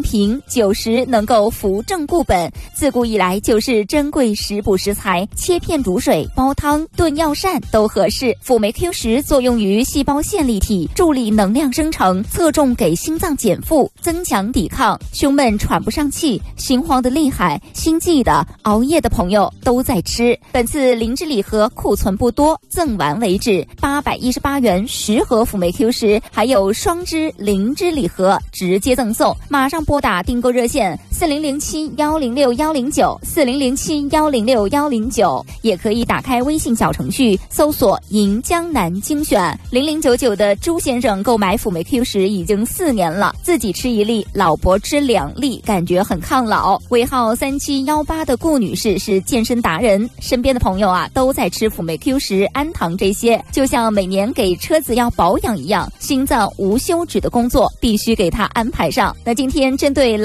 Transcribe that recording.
平久食能够扶正固本，自古以来就是珍贵食补食材，切片煮水、煲汤、炖药膳都合适。辅酶 Q 十作用于细胞线粒体，助力能量生成，侧重给心脏减负，增强抵抗。胸闷喘不上气、心慌的厉害、心悸的、熬夜的朋友都在吃。本次灵芝礼盒库存不多，赠完为止，818元10盒辅酶 Q 十，还有双支灵芝礼盒直接赠送。马上拨打订购热线4007-106-109，4007-106-109，也可以打开微信小程序搜索银江南精选。0099的朱先生购买辅酶 Q 十已经4年了，自己吃1粒，老婆吃2粒，感觉很抗老。尾号3718的顾女士是健身达人，身边的朋友都在吃辅酶 Q 十、氨糖这些，就像每年给车子要保养一样，心脏无休止的工作必须给他安排上。那今天针对